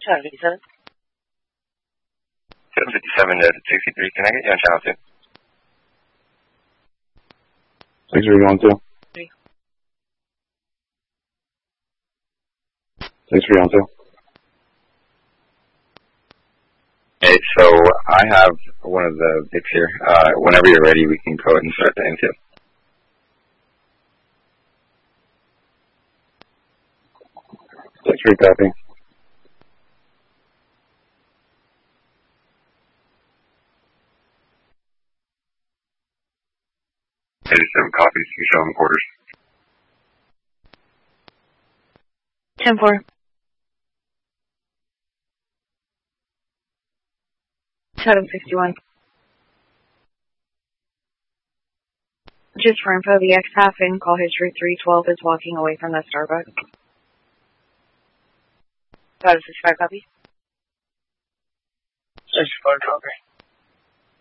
757. 757 to 263, can I get you on channel 2? 6312. 6312. Hey, so I have one of the Vics here. Whenever you're ready, we can go ahead and start the NTIP. 63 copy. Hey, 7 copies. You show them quarters. 10-4. 761. Just for info, the X-half in call history 312 is walking away from the Starbucks. 565 copy. 65 copy.